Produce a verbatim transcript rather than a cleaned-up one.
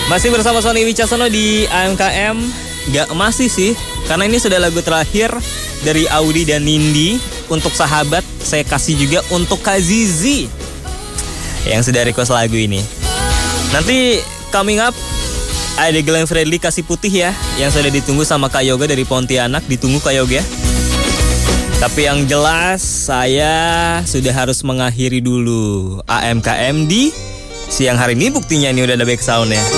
Masih bersama Sony Wicaksono di A M K M. Gak masih sih, karena ini sudah lagu terakhir dari Audi dan Nindi. Untuk sahabat, saya kasih juga untuk Kak Zizi yang sudah request lagu ini. Nanti coming up ada Glenn Fredly Kasih Putih ya, yang sudah ditunggu sama Kak Yoga dari Pontianak. Ditunggu Kak Yoga. Tapi yang jelas saya sudah harus mengakhiri dulu A M K M di siang hari ini. Buktinya ini udah ada back sound ya.